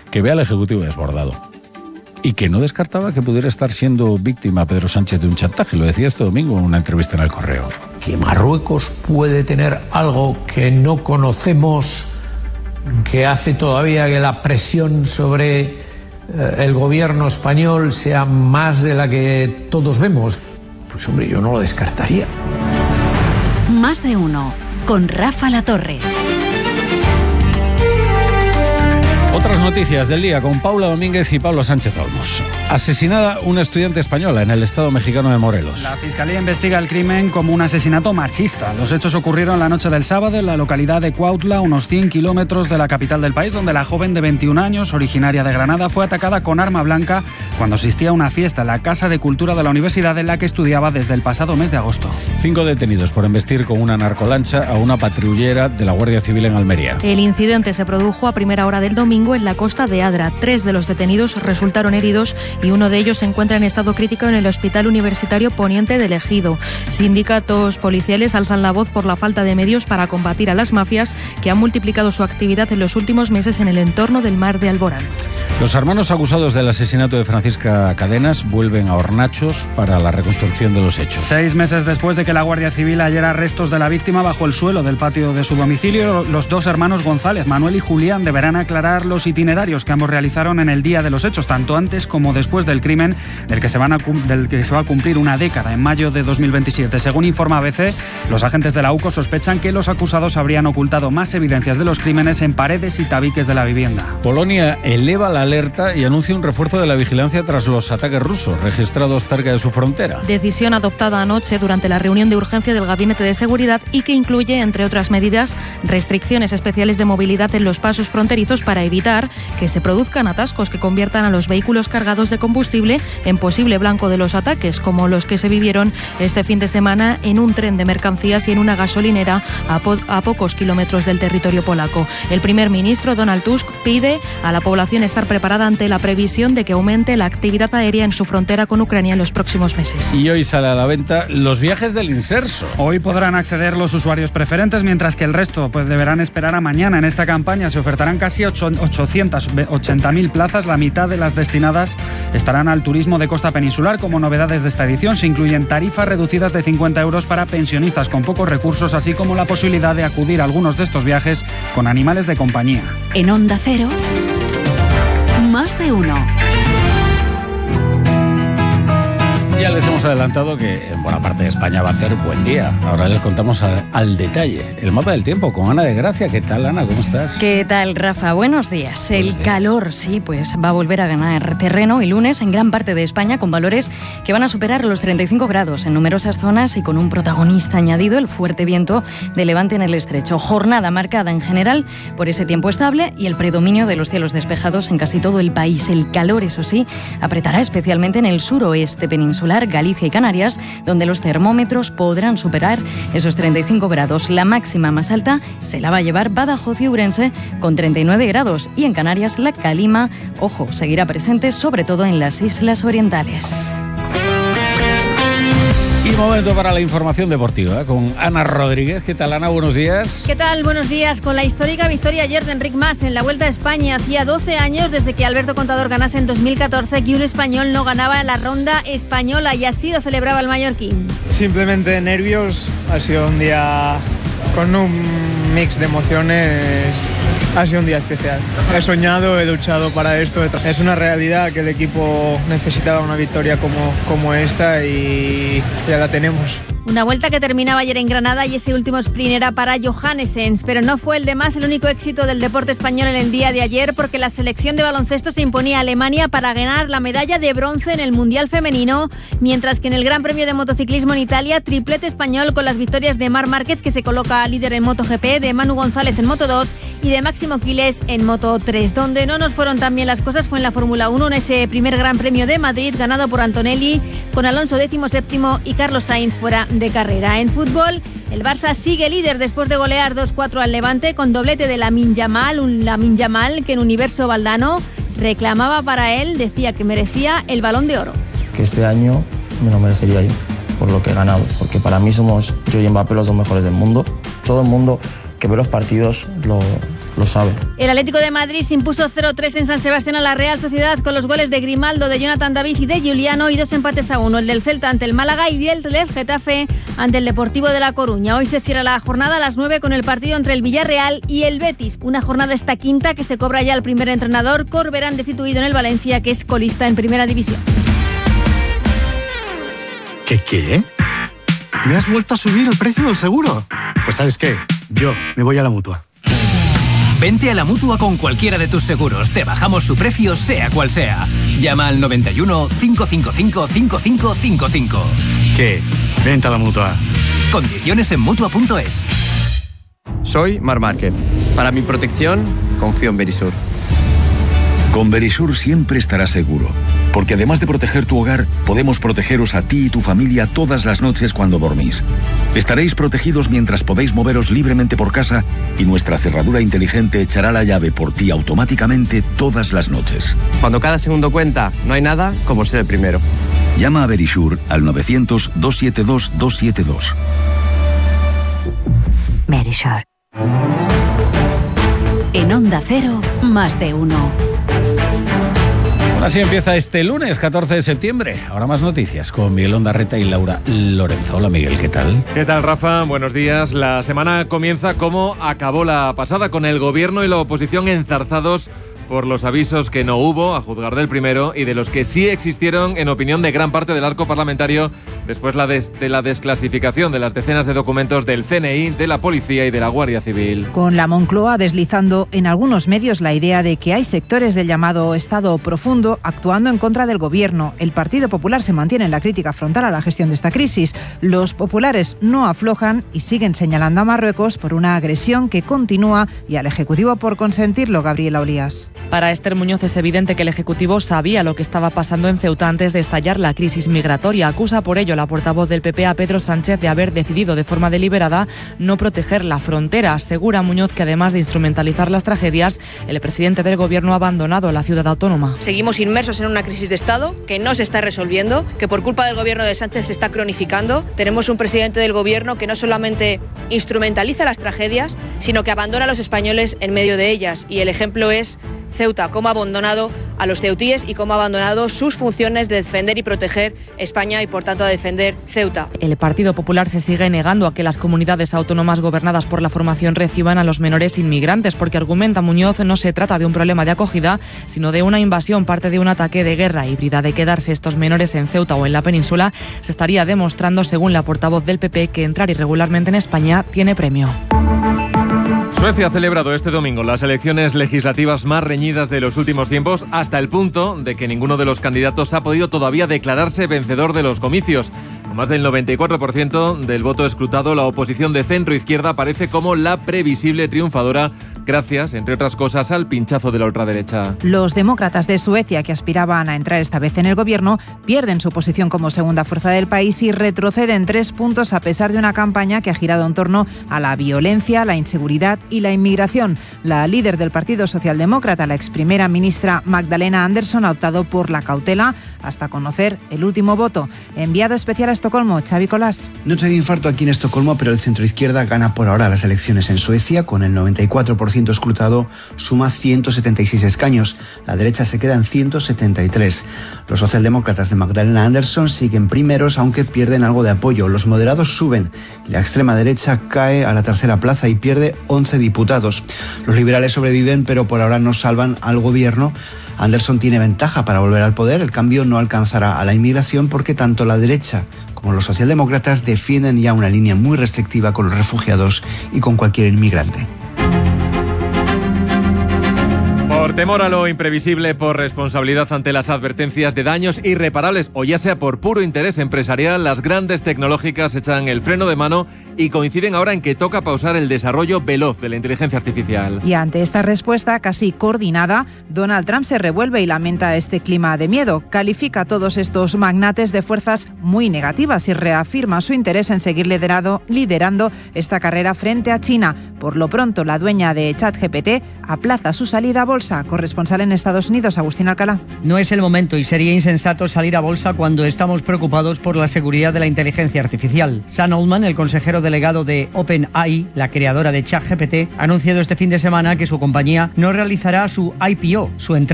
que ve al Ejecutivo desbordado y que no descartaba que pudiera estar siendo víctima Pedro Sánchez de un chantaje. Lo decía este domingo en una entrevista en El Correo. Que Marruecos puede tener algo que no conocemos, que hace todavía que la presión sobre el gobierno español sea más de la que todos vemos. Pues hombre, yo no lo descartaría. Más de uno, con Rafa Latorre. Otras noticias del día con Paula Domínguez y Pablo Sánchez Olmos. Asesinada una estudiante española en el estado mexicano de Morelos. La Fiscalía investiga el crimen como un asesinato machista. Los hechos ocurrieron la noche del sábado en la localidad de Cuautla, unos 100 kilómetros de la capital del país, donde la joven de 21 años, originaria de Granada, fue atacada con arma blanca cuando asistía a una fiesta en la Casa de Cultura de la universidad en la que estudiaba desde el pasado mes de agosto. 5 detenidos por embestir con una narcolancha a una patrullera de la Guardia Civil en Almería. El incidente se produjo a primera hora del domingo en la costa de Adra. 3 de los detenidos resultaron heridos y uno de ellos se encuentra en estado crítico en el Hospital Universitario Poniente del Ejido. Sindicatos policiales alzan la voz por la falta de medios para combatir a las mafias que han multiplicado su actividad en los últimos meses en el entorno del mar de Alborán. Los hermanos acusados del asesinato de Francisca Cadenas vuelven a Hornachos para la reconstrucción de los hechos. 6 meses después de que la Guardia Civil hallara restos de la víctima bajo el suelo del patio de su domicilio, los 2 hermanos González, Manuel y Julián, deberán aclarar los itinerarios que ambos realizaron en el día de los hechos, tanto antes como después del crimen, del que se va a cumplir una década en mayo de 2027. Según informa ABC, los agentes de la UCO sospechan que los acusados habrían ocultado más evidencias de los crímenes en paredes y tabiques de la vivienda. Polonia eleva la alerta y anuncia un refuerzo de la vigilancia tras los ataques rusos registrados cerca de su frontera. Decisión adoptada anoche durante la reunión de urgencia del Gabinete de Seguridad y que incluye, entre otras medidas, restricciones especiales de movilidad en los pasos fronterizos para evitar que se produzcan atascos que conviertan a los vehículos cargados de combustible en posible blanco de los ataques, como los que se vivieron este fin de semana en un tren de mercancías y en una gasolinera a pocos kilómetros del territorio polaco. El primer ministro Donald Tusk pide a la población estar preparada ante la previsión de que aumente la actividad aérea en su frontera con Ucrania en los próximos meses. Y hoy sale a la venta los viajes del Inserso. Hoy podrán acceder los usuarios preferentes, mientras que el resto deberán esperar a mañana. En esta campaña se ofertarán casi 880.000 plazas. La mitad de las destinadas estarán al turismo de costa peninsular. Como novedades de esta edición se incluyen tarifas reducidas de 50 euros para pensionistas con pocos recursos, así como la posibilidad de acudir a algunos de estos viajes con animales de compañía. En Onda Cero, Más de uno. Ya les hemos adelantado que en buena parte de España va a hacer buen día. Ahora les contamos al detalle el mapa del tiempo con Ana de Gracia. ¿Qué tal, Ana? ¿Cómo estás? ¿Qué tal, Rafa? Buenos días. El calor, sí, pues va a volver a ganar terreno y lunes en gran parte de España con valores que van a superar los 35 grados en numerosas zonas y con un protagonista añadido, el fuerte viento de levante en el estrecho. Jornada marcada en general por ese tiempo estable y el predominio de los cielos despejados en casi todo el país. El calor, eso sí, apretará especialmente en el suroeste peninsular, Galicia y Canarias, donde los termómetros podrán superar esos 35 grados. La máxima más alta se la va a llevar Badajoz y Ourense con 39 grados y en Canarias la calima, ojo, seguirá presente sobre todo en las islas orientales. Y momento para la información deportiva con Ana Rodríguez. ¿Qué tal, Ana? Buenos días. ¿Qué tal? Buenos días. Con la histórica victoria ayer de Enric Mas en la Vuelta a España. Hacía 12 años desde que Alberto Contador ganase en 2014 que un español no ganaba la ronda española, y así lo celebraba el mallorquín. Simplemente nervios. Ha sido un día con un mix de emociones. Ha sido un día especial. He soñado, he luchado para esto. Es una realidad que el equipo necesitaba una victoria como esta y ya la tenemos. Una vuelta que terminaba ayer en Granada y ese último sprint era para Johannesen, pero no fue el de Mas el único éxito del deporte español en el día de ayer, porque la selección de baloncesto se imponía a Alemania para ganar la medalla de bronce en el Mundial Femenino, mientras que en el Gran Premio de Motociclismo en Italia, triplete español con las victorias de Marc Márquez, que se coloca líder en MotoGP, de Manu González en Moto2 y de Máximo Quiles en Moto3. Donde no nos fueron tan bien las cosas fue en la Fórmula 1, en ese primer Gran Premio de Madrid, ganado por Antonelli, con Alonso 17º y Carlos Sainz fuera de carrera. En fútbol, el Barça sigue líder después de golear 2-4 al Levante con doblete de Lamine Yamal, que en Universo Valdano reclamaba para él, decía que merecía el Balón de Oro. Que este año me lo merecería yo por lo que he ganado, porque para mí somos yo y Mbappé los dos mejores del mundo. Todo el mundo que ve los partidos lo sabe. El Atlético de Madrid se impuso 0-3 en San Sebastián a la Real Sociedad con los goles de Grimaldo, de Jonathan David y de Giuliano, y 2 empates a 1, el del Celta ante el Málaga y el del Getafe ante el Deportivo de La Coruña. Hoy se cierra la jornada a las 9 con el partido entre el Villarreal y el Betis. Una jornada esta quinta que se cobra ya el primer entrenador, Corberán, destituido en el Valencia, que es colista en Primera División. ¿Qué? ¿Me has vuelto a subir el precio del seguro? Pues ¿sabes qué? Yo me voy a la Mutua. Vente a la Mutua con cualquiera de tus seguros. Te bajamos su precio, sea cual sea. Llama al 91 555 5555. ¿Qué? Vente a la Mutua. Condiciones en Mutua.es. Soy Marc Márquez. Para mi protección, confío en Verisur. Con Verisur siempre estarás seguro, porque además de proteger tu hogar, podemos protegeros a ti y tu familia todas las noches cuando dormís. Estaréis protegidos mientras podéis moveros libremente por casa y nuestra cerradura inteligente echará la llave por ti automáticamente todas las noches. Cuando cada segundo cuenta, no hay nada como ser el primero. Llama a Verisur al 900-272-272. Verisur. En Onda Cero, más de uno. Así empieza este lunes, 14 de septiembre. Ahora más noticias con Miguel Ondarreta y Laura Lorenzo. Hola Miguel, ¿qué tal? ¿Qué tal, Rafa? Buenos días. La semana comienza como acabó la pasada, con el gobierno y la oposición enzarzados por los avisos que no hubo, a juzgar del primero, y de los que sí existieron en opinión de gran parte del arco parlamentario después de la desclasificación de las decenas de documentos del CNI, de la Policía y de la Guardia Civil. Con la Moncloa deslizando en algunos medios la idea de que hay sectores del llamado Estado profundo actuando en contra del gobierno. El Partido Popular se mantiene en la crítica frontal a la gestión de esta crisis. Los populares no aflojan y siguen señalando a Marruecos por una agresión que continúa y al Ejecutivo por consentirlo, Gabriela Olías. Para Esther Muñoz es evidente que el Ejecutivo sabía lo que estaba pasando en Ceuta antes de estallar la crisis migratoria. Acusa por ello la portavoz del PP a Pedro Sánchez de haber decidido de forma deliberada no proteger la frontera. Asegura Muñoz que además de instrumentalizar las tragedias, el presidente del Gobierno ha abandonado la ciudad autónoma. Seguimos inmersos en una crisis de Estado que no se está resolviendo, que por culpa del Gobierno de Sánchez se está cronificando. Tenemos un presidente del Gobierno que no solamente instrumentaliza las tragedias, sino que abandona a los españoles en medio de ellas. Y el ejemplo es Ceuta, cómo ha abandonado a los ceutíes y cómo ha abandonado sus funciones de defender y proteger España y por tanto a defender Ceuta. El Partido Popular se sigue negando a que las comunidades autónomas gobernadas por la formación reciban a los menores inmigrantes, porque argumenta Muñoz no se trata de un problema de acogida, sino de una invasión, parte de un ataque de guerra híbrida. De quedarse estos menores en Ceuta o en la península, se estaría demostrando, según la portavoz del PP, que entrar irregularmente en España tiene premio. Suecia ha celebrado este domingo las elecciones legislativas más reñidas de los últimos tiempos, hasta el punto de que ninguno de los candidatos ha podido todavía declararse vencedor de los comicios. Con más del 94% del voto escrutado, la oposición de centro-izquierda aparece como la previsible triunfadora, gracias, entre otras cosas, al pinchazo de la ultraderecha. Los demócratas de Suecia, que aspiraban a entrar esta vez en el gobierno, pierden su posición como segunda fuerza del país y retroceden 3 puntos a pesar de una campaña que ha girado en torno a la violencia, la inseguridad y la inmigración. La líder del Partido Socialdemócrata, la ex primera ministra Magdalena Andersson, ha optado por la cautela hasta conocer el último voto. Enviado especial a Estocolmo, Xavi Colás. Noche de infarto aquí en Estocolmo, pero el centroizquierda gana por ahora las elecciones en Suecia. Con el 94% escrutado, suma 176 escaños. La derecha se queda en 173. Los socialdemócratas de Magdalena Andersson siguen primeros, aunque pierden algo de apoyo. Los moderados suben. La extrema derecha cae a la tercera plaza y pierde 11 diputados. Los liberales sobreviven, pero por ahora no salvan al gobierno. Andersson tiene ventaja para volver al poder. El cambio no alcanzará a la inmigración porque tanto la derecha como los socialdemócratas defienden ya una línea muy restrictiva con los refugiados y con cualquier inmigrante. Por temor a lo imprevisible, por responsabilidad ante las advertencias de daños irreparables o ya sea por puro interés empresarial, las grandes tecnológicas echan el freno de mano y coinciden ahora en que toca pausar el desarrollo veloz de la inteligencia artificial. Y ante esta respuesta casi coordinada, Donald Trump se revuelve y lamenta este clima de miedo. Califica a todos estos magnates de fuerzas muy negativas y reafirma su interés en seguir liderando esta carrera frente a China. Por lo pronto, la dueña de ChatGPT aplaza su salida a bolsa. bolsa. Corresponsal en Estados Unidos, Agustín Alcalá. No es el momento y sería insensato salir a bolsa cuando estamos preocupados por la seguridad de la inteligencia artificial. Sam Altman, el consejero delegado de OpenAI, la creadora de ChatGPT, ha anunciado este fin de semana que su compañía no realizará su IPO, su entrada